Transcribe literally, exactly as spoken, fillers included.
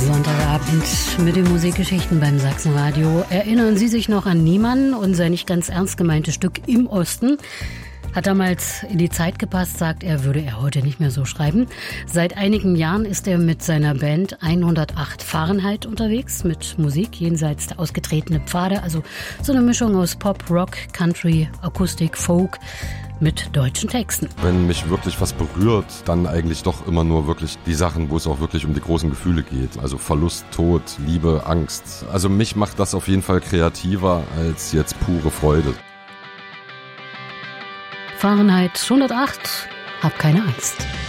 Sonntagabend mit den Musikgeschichten beim Sachsenradio. Erinnern Sie sich noch an Niemann, unser nicht ganz ernst gemeintes Stück Im Osten? Hat damals in die Zeit gepasst, sagt er, würde er heute nicht mehr so schreiben. Seit einigen Jahren ist er mit seiner Band hundertacht Fahrenheit unterwegs, mit Musik jenseits der ausgetretenen Pfade, also so eine Mischung aus Pop, Rock, Country, Akustik, Folk mit deutschen Texten. Wenn mich wirklich was berührt, dann eigentlich doch immer nur wirklich die Sachen, wo es auch wirklich um die großen Gefühle geht. Also Verlust, Tod, Liebe, Angst. Also mich macht das auf jeden Fall kreativer als jetzt pure Freude. Fahrenheit hundertacht, hab keine Angst.